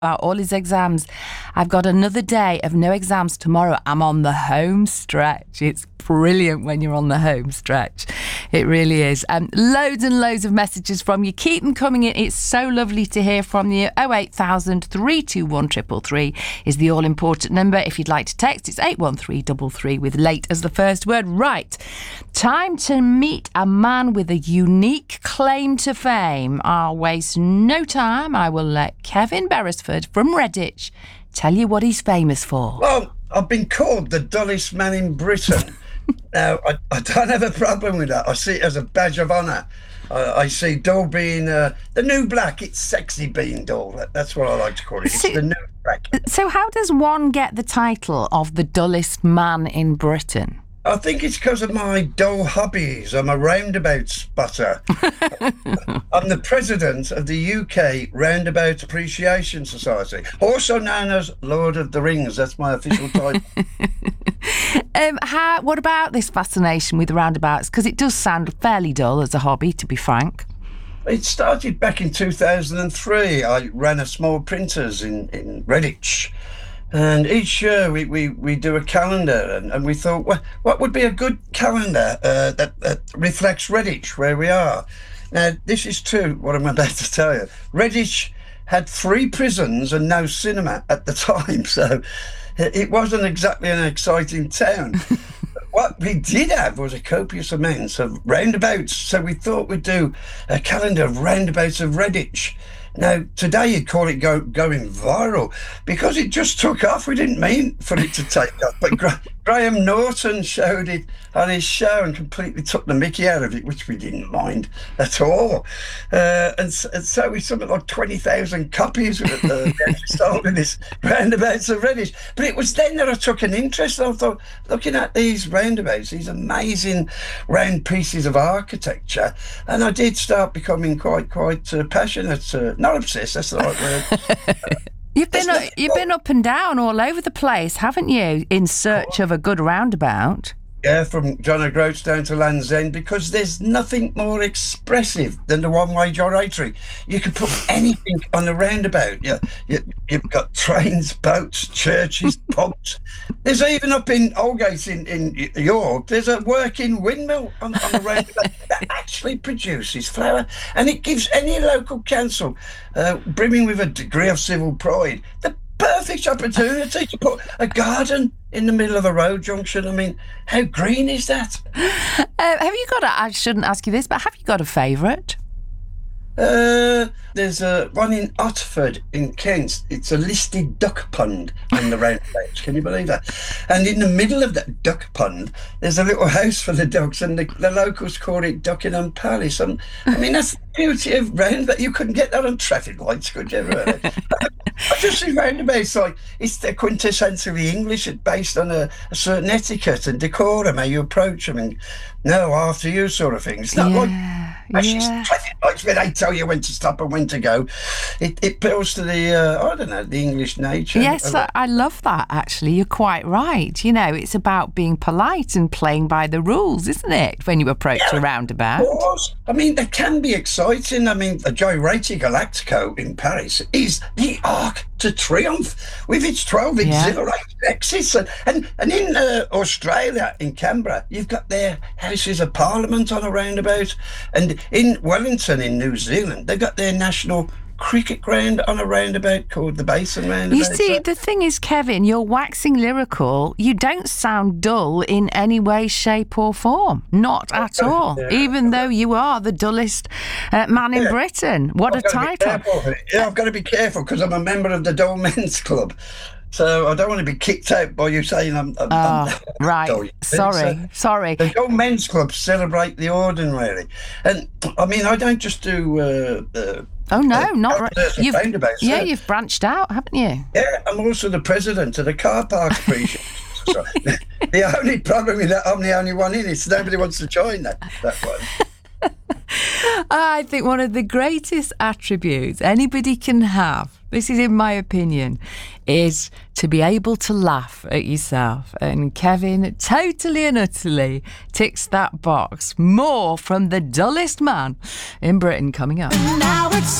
about all his exams. I've got another day of no exams tomorrow. I'm on the home stretch. It's brilliant when you're on the home stretch. It really is. Loads and loads of messages from you. Keep them coming in. It's so lovely to hear from you. 08000 321 333 is the all-important number. If you'd like to text, it's 81333 with late as the first word. Right. Time to meet a man with a unique claim to fame. I'll waste no time. I will let Kevin Beresford from Redditch tell you what he's famous for. Well, I've been called the dullest man in Britain. Now, I don't have a problem with that. I see it as a badge of honour. I see dull being the new black. It's sexy being dull. That's what I like to call it. It's the new black. So how does one get the title of the dullest man in Britain? I think it's because of my dull hobbies. I'm a roundabout spotter. I'm the president of the UK Roundabout Appreciation Society, also known as Lord of the Rings. That's my official title. What about this fascination with roundabouts? Because it does sound fairly dull as a hobby, to be frank. It started back in 2003. I ran a small printers in Redditch. And each year we do a calendar, and we thought, well, what would be a good calendar that reflects Redditch, where we are? Now, this is true, what I'm about to tell you. Redditch had 3 prisons and no cinema at the time, so it wasn't exactly an exciting town. What we did have was a copious amount of roundabouts, so we thought we'd do a calendar of roundabouts of Redditch. Now, today you'd call it going viral because it just took off. We didn't mean for it to take off, but Graham Norton showed it on his show and completely took the mickey out of it, which we didn't mind at all. And so we something like 20,000 copies sold in this roundabouts of Redditch. But it was then that I took an interest. I thought, looking at these roundabouts, these amazing round pieces of architecture, and I did start becoming quite passionate. Not obsessed, that's the right word. You've been up and down all over the place, haven't you, in search of a good roundabout? Yeah, from John O'Groats down to Land's End, because there's nothing more expressive than the one-way gyratory. You can put anything on a roundabout. You've got trains, boats, churches, pubs. There's even up in Aldgate in York, there's a working windmill on a roundabout that actually produces flour, and it gives any local council, brimming with a degree of civil pride, the perfect opportunity to put a garden in the middle of a road junction. I mean, how green is that? Have you got I shouldn't ask you this, but have you got a favourite? There's one in Otford in Kent. It's a listed duck pond on the roundabout. Can you believe that? And in the middle of that duck pond, there's a little house for the ducks, and the locals call it Duckingham Palace. And I mean, that's the beauty of roundabout. You couldn't get that on traffic lights, could you? I just see roundabouts like it's the quintessentially English. It's based on a certain etiquette and decorum, how you approach them, and no, after you sort of thing. It's not like traffic lights where they tell you when to stop and when to go. It appeals to the the English nature. Yes, I love that. Actually, you're quite right. You know, it's about being polite and playing by the rules, isn't it? When you approach a roundabout. Of course. I mean, they can be exciting. I mean, the Gyrate Galactico in Paris is the Arc to Triomphe with its 12 exhilarating exits, and in Australia, in Canberra, you've got their Houses of Parliament on a roundabout, and in Wellington in New Zealand they've got their national cricket ground on a roundabout called the Basin Roundabout. You see, the thing is, Kevin, you're waxing lyrical. You don't sound dull in any way, shape or form. Not at all. Even though you are the dullest man in Britain. What a title. Yeah, I've got to be careful because I'm a member of the Dull Men's Club. So I don't want to be kicked out by you saying I'm right. dull. Sorry. The Dull Men's Club celebrate the ordinary. And, I mean, I don't just do... not right. You've branched out, haven't you? Yeah, I'm also the president of the Car Park Appreciation Society. The only problem is that I'm the only one in it, so nobody wants to join that one. I think one of the greatest attributes anybody can have, this is in my opinion, is to be able to laugh at yourself. And Kevin totally and utterly ticks that box. More from the dullest man in Britain coming up. Now it's